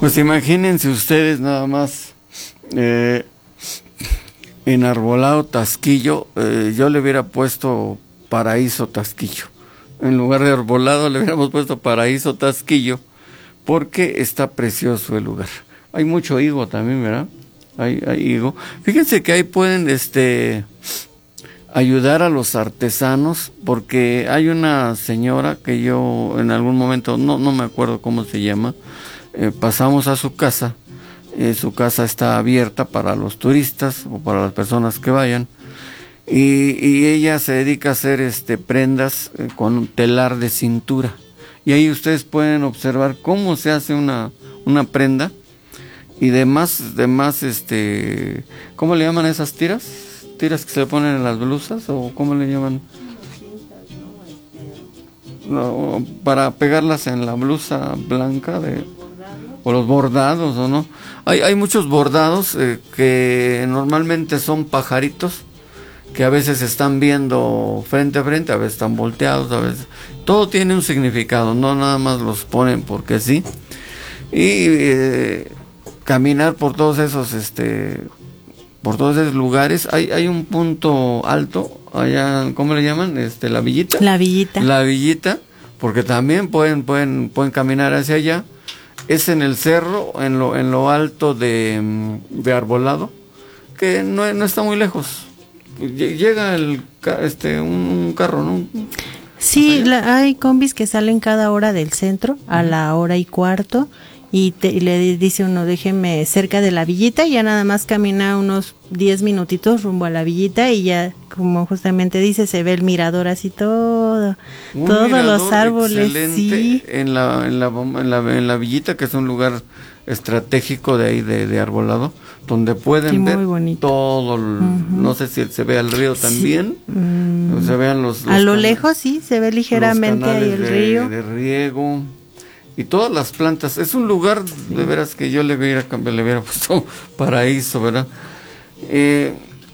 Pues imagínense ustedes nada más, en Arbolado Tasquillo, yo le hubiera puesto Paraíso Tasquillo. En lugar de Arbolado le hubiéramos puesto Paraíso Tasquillo, porque está precioso el lugar. Hay mucho higo también, ¿verdad? Hay higo. Fíjense que ahí pueden ayudar a los artesanos, porque hay una señora que yo en algún momento, no me acuerdo cómo se llama, pasamos a su casa. Su casa está abierta para los turistas o para las personas que vayan, y ella se dedica a hacer prendas con telar de cintura, y ahí ustedes pueden observar cómo se hace una prenda, y demás, ¿cómo le llaman esas tiras que se le ponen en las blusas, o cómo le llaman? No, para pegarlas en la blusa blanca o los bordados, ¿o no? Hay muchos bordados que normalmente son pajaritos, que a veces están viendo frente a frente, a veces están volteados, a veces... Todo tiene un significado, no nada más los ponen porque sí. Y caminar por todos esos lugares, hay un punto alto, allá, ¿cómo le llaman? La Villita. La Villita. La Villita, porque también pueden caminar hacia allá. Es en el cerro, en lo alto de Arbolado, que no está muy lejos. Llega un carro, ¿no? Sí, hay combis que salen cada hora del centro, a la 1:15, y le dice uno, déjeme cerca de la Villita, y ya nada más camina unos 10 minutitos rumbo a la Villita, y ya, como justamente dice, se ve el mirador así todos los árboles. Sí. En la Villita, que es un lugar estratégico de ahí de Arbolado, donde pueden ver todo, no sé si se ve el río también, se vean los a lo lejos sí, se ve ligeramente ahí el río de riego y todas las plantas. Es un lugar de veras que yo le hubiera puesto paraíso, ¿verdad?